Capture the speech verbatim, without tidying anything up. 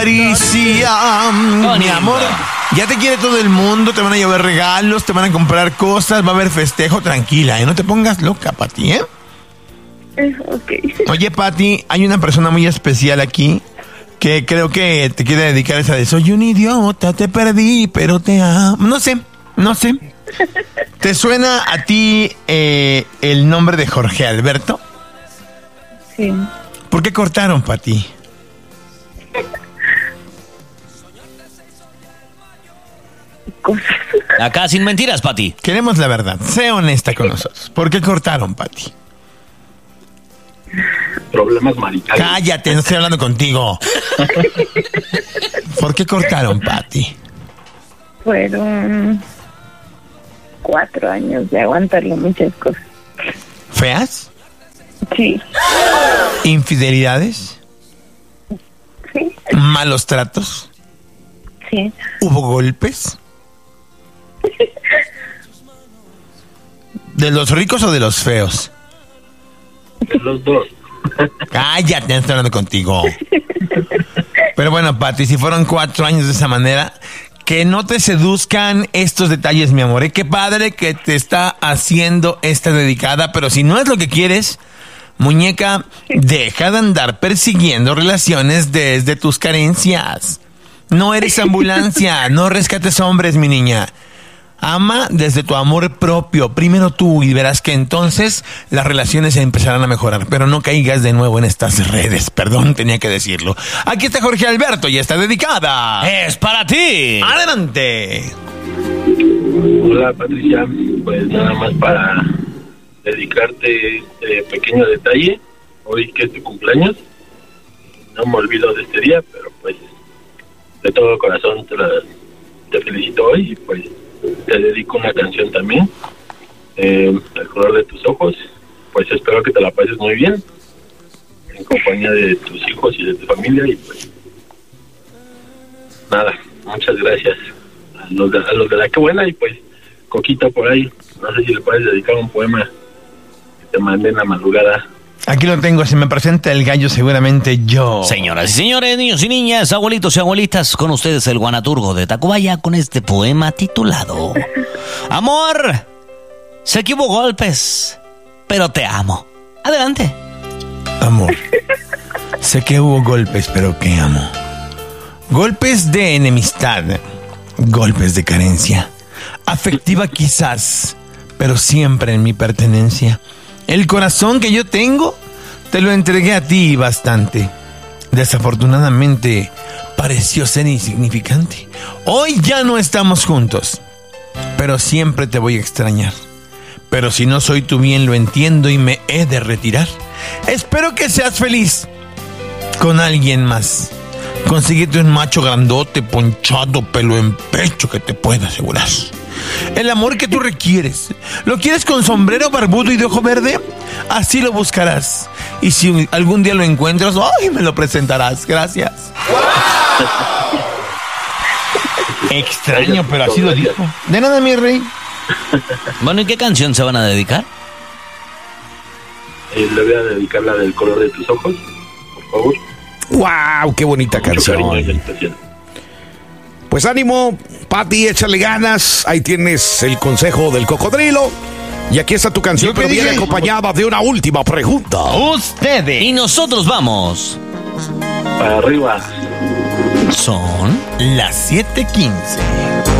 Caricia, mi amor. Ya te quiere todo el mundo, te van a llevar regalos, te van a comprar cosas, va a haber festejo, tranquila, ¿eh? No te pongas loca, Pati, ¿eh? Eh, ok. Oye, Pati, hay una persona muy especial aquí que creo que te quiere dedicar esa de soy un idiota, te perdí, pero te amo. No sé, no sé. ¿Te suena a ti eh, el nombre de Jorge Alberto? Sí. ¿Por qué cortaron, Pati? Cosas. Acá sin mentiras, Pati. Queremos la verdad, sé honesta con nosotros. ¿Por qué cortaron, Pati? Problemas maritales. Cállate, no estoy hablando contigo. ¿Por qué cortaron, Pati? Fueron cuatro años de aguantarle muchas cosas. ¿Feas? Sí. ¿Infidelidades? Sí. ¿Malos tratos? Sí. ¿Hubo golpes? ¿De los ricos o de los feos? De los dos. Cállate, no estoy hablando contigo. Pero bueno, Pati, si fueron cuatro años de esa manera, que no te seduzcan estos detalles, mi amor. ¿Eh? Qué padre que te está haciendo esta dedicada, pero si no es lo que quieres, muñeca, deja de andar persiguiendo relaciones desde tus carencias. No eres ambulancia, no rescates hombres, mi niña. Ama desde tu amor propio, primero tú, y verás que entonces las relaciones se empezarán a mejorar. Pero no caigas de nuevo en estas redes, perdón, tenía que decirlo. Aquí está Jorge Alberto y está dedicada. Es para ti. ¡Adelante! Hola, Patricia. Pues nada más para dedicarte este pequeño detalle. Hoy que es tu cumpleaños. No me olvido de este día, pero pues de todo corazón te, la, te felicito hoy y pues te dedico una canción también, eh, El color de tus ojos. Pues espero que te la pases muy bien en compañía de tus hijos y de tu familia y pues nada, muchas gracias a los de, a los de La Que Buena y pues Coquita por ahí, no sé si le puedes dedicar un poema que te mande en la madrugada. Aquí lo tengo, si me presenta el gallo seguramente yo. Señoras y señores, niños y niñas, abuelitos y abuelitas, con ustedes el guanaturgo de Tacubaya con este poema titulado Amor, sé que hubo golpes, pero te amo. Adelante. Amor, sé que hubo golpes, pero que amo. Golpes de enemistad, golpes de carencia, afectiva quizás, pero siempre en mi pertenencia. El corazón que yo tengo, te lo entregué a ti bastante. Desafortunadamente, pareció ser insignificante. Hoy ya no estamos juntos, pero siempre te voy a extrañar. Pero si no soy tu bien, lo entiendo y me he de retirar. Espero que seas feliz con alguien más. Consíguete un macho grandote, ponchado, pelo en pecho que te pueda asegurar el amor que tú requieres. ¿Lo quieres con sombrero barbudo y de ojo verde? Así lo buscarás. Y si algún día lo encuentras, ¡ay! Me lo presentarás. Gracias. Extraño, pero así lo dijo. De nada, mi rey. Bueno, ¿y qué canción se van a dedicar? Eh, le voy a dedicar la del color de tus ojos, por favor. ¡Wow! ¡Qué bonita Con mucho canción! cariño y especial. Pues ánimo, Pati, échale ganas. Ahí tienes el consejo del cocodrilo. Y aquí está tu canción, pero viene acompañada de una última pregunta. Ustedes. Y nosotros vamos. Para arriba. Son Las siete quince.